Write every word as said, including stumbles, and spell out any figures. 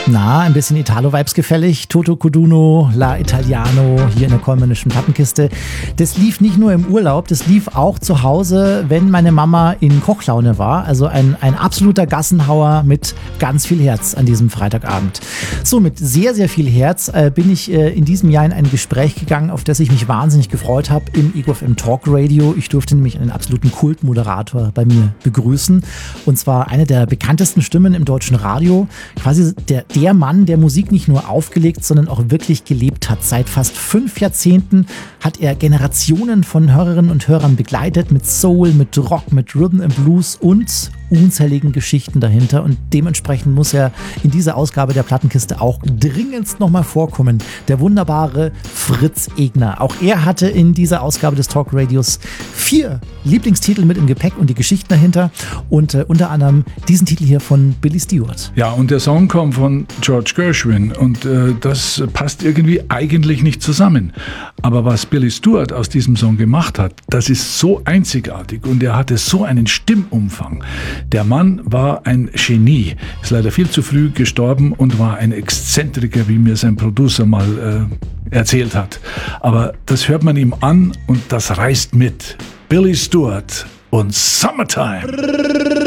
Na, ein bisschen Italo-Vibes gefällig. Toto Codugno, La Italiano, hier in der kolmenischen Plattenkiste. Das lief nicht nur im Urlaub, das lief auch zu Hause, wenn meine Mama in Kochlaune war. Also ein, ein absoluter Gassenhauer mit ganz viel Herz an diesem Freitagabend. So, mit sehr, sehr viel Herz äh, bin ich äh, in diesem Jahr in ein Gespräch gegangen, auf das ich mich wahnsinnig gefreut habe im Ego F M Talk Radio. Ich durfte nämlich einen absoluten Kultmoderator bei mir begrüßen. Und zwar eine der bekanntesten Stimmen im deutschen Radio. Quasi der Der Mann, der Musik nicht nur aufgelegt, sondern auch wirklich gelebt hat. Seit fast fünf Jahrzehnten hat er Generationen von Hörerinnen und Hörern begleitet mit Soul, mit Rock, mit Rhythm and Blues und unzähligen Geschichten dahinter. Und dementsprechend muss er in dieser Ausgabe der Plattenkiste auch dringendst nochmal vorkommen. Der wunderbare Fritz Egner. Auch er hatte in dieser Ausgabe des Talk Radios vier Lieblingstitel mit im Gepäck und die Geschichten dahinter. Und äh, unter anderem diesen Titel hier von Billy Stewart. Ja, und der Song kommt von George Gershwin und äh, das passt irgendwie eigentlich nicht zusammen. Aber was Billy Stewart aus diesem Song gemacht hat, das ist so einzigartig und er hatte so einen Stimmumfang. Der Mann war ein Genie, ist leider viel zu früh gestorben und war ein Exzentriker, wie mir sein Producer mal äh, erzählt hat. Aber das hört man ihm an und das reißt mit. Billy Stewart und Summertime.